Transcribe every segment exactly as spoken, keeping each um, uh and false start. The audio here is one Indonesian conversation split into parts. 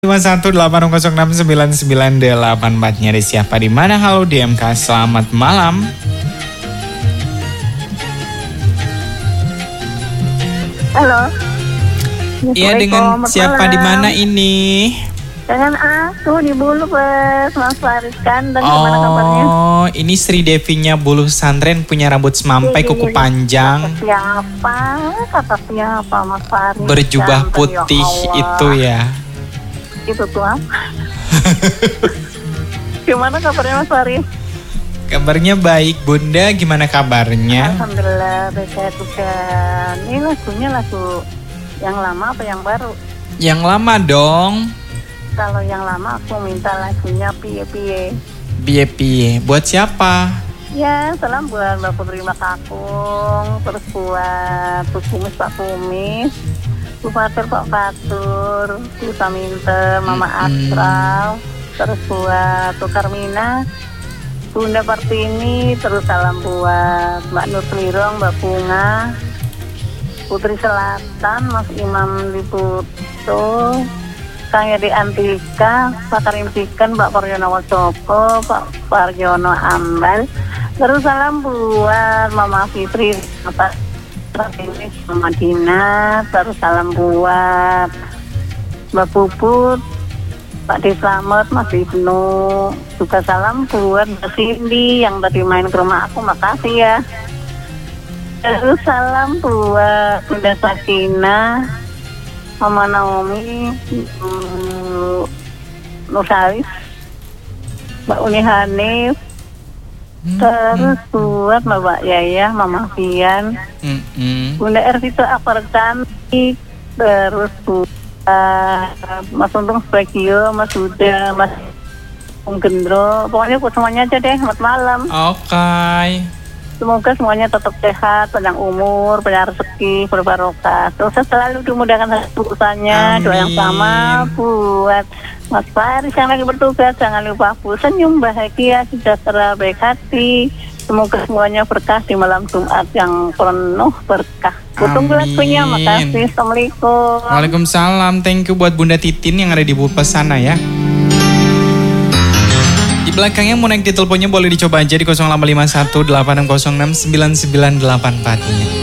lima satu delapan nol enam sembilan sembilan delapan empat. Nyari siapa di mana? Halo D M K, selamat malam. Halo. Iya, dengan siapa di mana ini? Dengan aku di Bulu, Bes. Mas Faris kan. Dan oh, gimana kabarnya? Oh, ini Sri Devinya Bulu Pesantren, punya rambut semampai, kuku panjang. Kata siapa? Kata siapa, Mas Faris? Berjubah Ganteng, putih ya itu ya. Itu tuh apa? Gimana kabarnya Mas Faris? Kabarnya baik, Bunda. Gimana kabarnya? Alhamdulillah, baik juga. Ini lagunya lagu yang lama apa yang baru? Yang lama dong. Kalau yang lama aku minta lagunya Piye Piye. Piye Piye. Buat siapa? Ya, salam buat Mbak Putri Makakung, terus buat Bu Kumis Pak Kumis, Bu Fatur Pak Fatur, Bu Saminter, Mama Astral, terus buat Bu Karmina, Bunda Partini, terus salam buat Mbak Nur Lirong, Mbak Bunga, Putri Selatan, Mas Imam Liputo, Kang Yadi Antika, Pak Karim Sikan, Pak Paryono Wacoko, Pak Paryono Ambal, terus salam buat Mama Fitri, Pak Mama Dina, terus salam buat Mbak Puput, Pak Deslamet, Mas Ibnu, juga salam buat Mbak Cindy yang tadi main ke rumah aku, makasih ya. Terus salam buat Bunda Sakina, Mama Naomi, Nur Salis, Mbak Uni Hanif, terus buat Mbak Yaya, Mama Fian, Mm-mm. Bunda Ervita Akbar Cantik, terus buat Mas Untung Spagio, Mas Huda, Mas Gendro, pokoknya buat semuanya aja deh. Selamat malam. Oke. Okay. Semoga semuanya tetap sehat, panjang umur, banyak rezeki, berbarokah. Terus selalu dimudahkan urusannya. Doa yang sama buat Mas Faris yang lagi bertugas. Jangan lupa Bu, senyum, bahagia, sejahtera, baik hati. Semoga semuanya berkah di malam Jumat yang penuh berkah. Tunggu lagunya, makasih. Assalamualaikum. Waalaikumsalam. Thank you buat Bunda Titin yang ada di Bupas sana ya. Di belakangnya mau naik di teleponnya boleh dicoba aja di nol delapan lima satu delapan enam nol enam sembilan sembilan delapan empat.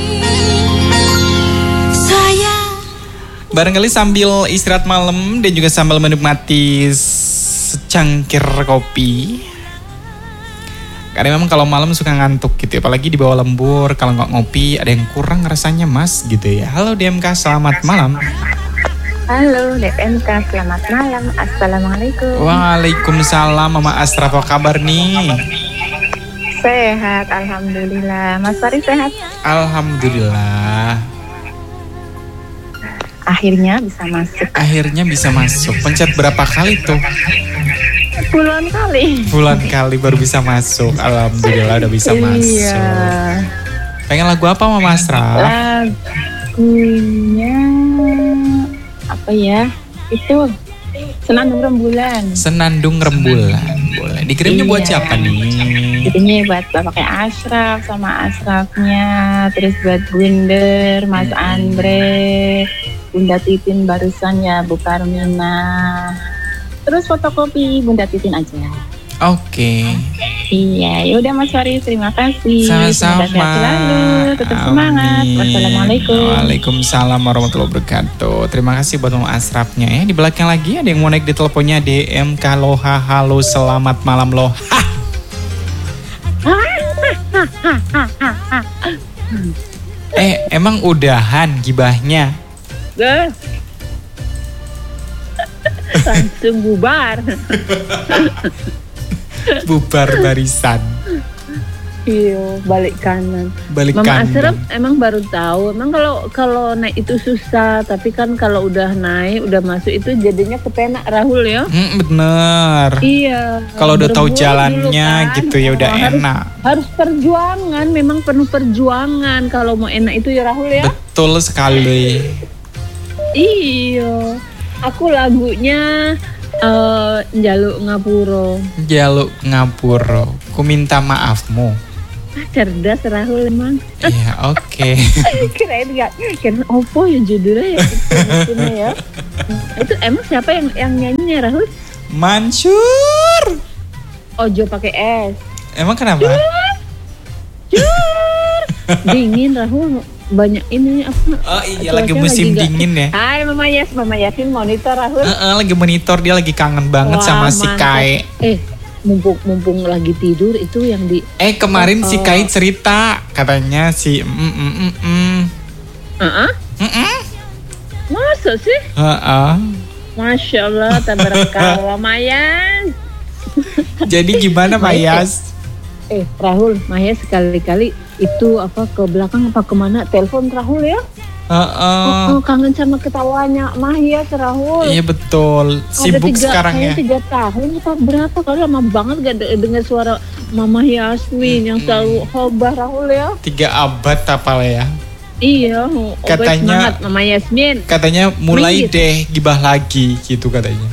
Barangkali sambil istirahat malam dan juga sambil menikmati secangkir kopi. Karena memang kalau malam suka ngantuk gitu ya, apalagi di bawah lembur. Kalau nggak ngopi ada yang kurang rasanya mas gitu ya. Halo D M K, selamat malam. Halo D M K, selamat malam. Assalamualaikum. Waalaikumsalam Mama Astra, apa kabar nih? Sehat, alhamdulillah. Mas Faris sehat? Alhamdulillah. Akhirnya bisa masuk. Akhirnya bisa masuk. Pencet berapa kali tuh? Puluhan kali. Puluhan kali baru bisa masuk. Alhamdulillah udah bisa masuk. Iya. Pengen lagu apa Mama Astra? Lagunya apa ya? Itu Senandung Rembulan. Senandung Rembulan. Boleh. Dikirimnya iya. Buat siapa nih? Kirimnya buat bapaknya Ashraf sama Ashrafnya, terus buat Bunder, Mas hmm. Andre, Bunda Titin barusan ya, Bu Karmina. Terus fotokopi Bunda Titin aja. Oke. Okay. Iya, yaudah Mas Faris, terima kasih. Sama-sama. Semoga sehat selalu, tetap Amin. Semangat. Wassalamualaikum. Waalaikumsalam warahmatullahi wabarakatuh. Terima kasih buat Mama Asrafnya ya. Di belakang lagi ada yang mau naik di teleponnya. D M K Loha, halo selamat malam Loha. Eh, emang udahan gibahnya? Langsung bubar. Bubar barisan. Iya, balik kanan. Balik Mama kanan. Asraf emang baru tahu. Emang kalau kalau naik itu susah, tapi kan kalau udah naik, udah masuk itu jadinya kepenak Rahul ya. Hmm, bener. Iya. Kalau udah tahu jalannya kan, gitu ya udah harus, enak. Harus perjuangan, memang penuh perjuangan kalau mau enak itu ya Rahul ya. Betul sekali. Iya. Aku lagunya uh, Njaluk Ngapuro. Njaluk Ngapuro. Ku minta maafmu. Ah, cerdas Rahul emang. Iya, oke. Kirain nggak, kirain Oppo ya judulnya ya. Itu, ya. Itu emang siapa yang yang nyanyinya Rahul? Mansur. Ojo pakai S. Emang kenapa? Jur. Dingin Rahul. Banyak ini apa? Oh iya, lagi musim lagi dingin gak... ya. Hai Mama Yas, Mama Yasin monitor Rahul. Uh, uh, lagi monitor, dia lagi kangen banget. Wah, sama si Kai. Eh, mumpung mumpung lagi tidur itu yang di. Eh kemarin oh, si Kai cerita katanya si. Mm mm mm mm. Uh-uh? Mm-mm. Masa sih? Uh-uh. Masya Allah, tabarakallah Mayas. Jadi gimana Mayas? Eh Rahul, Mayas sekali-kali itu apa ke belakang apa kemana telepon Rahul ya? Uh-uh. Oh, oh, kangen sama ketawanya Mayas Rahul. Iya betul, sibuk tiga, sekarang ya. Tiga tahun apa berapa kali lama banget gak dengar suara Mama Yasmin hmm. yang selalu khobah Rahul ya. Tiga abad apa ya? Iya, katanya semangat Mama Yasmin. Katanya mulai Minggit. deh gibah lagi gitu katanya.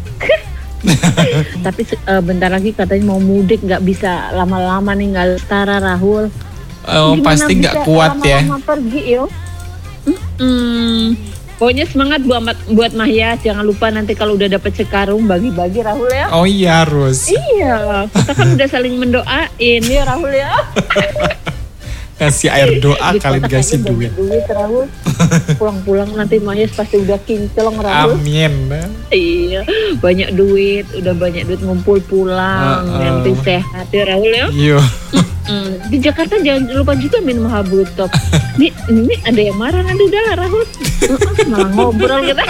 Tapi uh, bentar lagi katanya mau mudik nggak bisa lama-lama nih nggak setara Rahul. Oh gimana pasti nggak kuat lama-lama ya. Lama pergi yo. Hmm, pokoknya semangat buat buat Mahyas, jangan lupa nanti kalau udah dapet sekarung bagi-bagi Rahul ya. Oh iya harus. Iya, kita kan udah saling mendoain ya Rahul ya. Kasih air doa kalian kasih duit. Duit Rahul. Pulang-pulang nanti Mahyas pasti udah kinclong Rahul. Amin. Iya, banyak duit, udah banyak duit ngumpul pulang, uh, uh. nanti sehat ya Rahul ya. Iya. Mm, di Jakarta jangan lupa juga minum Habutop. Nih, ini ada yang marah nanti udah lah Rahul. Malah ngobrol kita.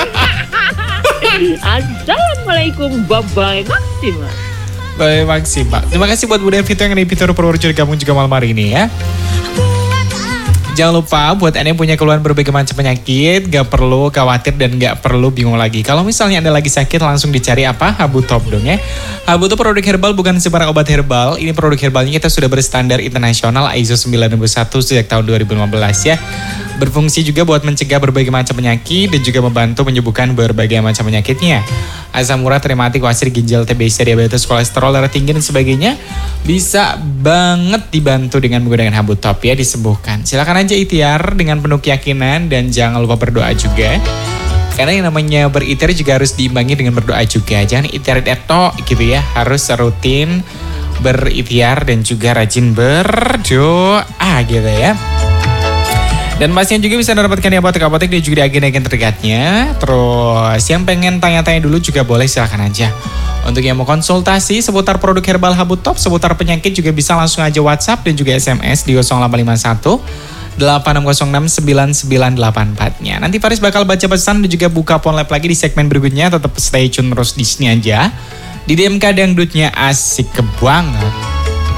Assalamualaikum, bye-bye, Maksima. Bye Maksima. Terima kasih buat Bu Devito yang ada di Pitor Purworejo gabung juga malam hari ini ya. Jangan lupa buat Anda yang punya keluhan berbagai macam penyakit, gak perlu khawatir dan gak perlu bingung lagi. Kalau misalnya Anda lagi sakit langsung dicari apa? Habutop dong ya. Habutop produk herbal bukan sembarang obat herbal. Ini produk herbalnya kita sudah berstandar internasional I S O sembilan ribu satu sejak tahun dua ribu lima belas ya. Berfungsi juga buat mencegah berbagai macam penyakit dan juga membantu menyembuhkan berbagai macam penyakitnya. Asam urat, rematik, wasir, ginjal, T B C, diabetes, kolesterol, darah tinggi dan sebagainya bisa banget dibantu dengan menggunakan Habutop ya, disembuhkan. Silakan aja ikhtiar dengan penuh keyakinan dan jangan lupa berdoa juga. Karena yang namanya berikhtiar juga harus diimbangi dengan berdoa juga. Jangan ikhtiar eto gitu ya, harus rutin berikhtiar dan juga rajin berdoa gitu ya. Dan pastinya juga bisa mendapatkan di apotek-apotek dan juga di agen-agen terdekatnya. Terus yang pengen tanya-tanya dulu juga boleh, silahkan aja. Untuk yang mau konsultasi seputar produk herbal Habutop, seputar penyakit juga bisa langsung aja WhatsApp dan juga S M S di nol delapan lima satu delapan enam nol enam sembilan sembilan delapan empat-nya. Nanti Faris bakal baca pesan dan juga buka phone live lagi di segmen berikutnya. Tetap stay tune terus di sini aja. Di D M K Dangdutnya asik banget.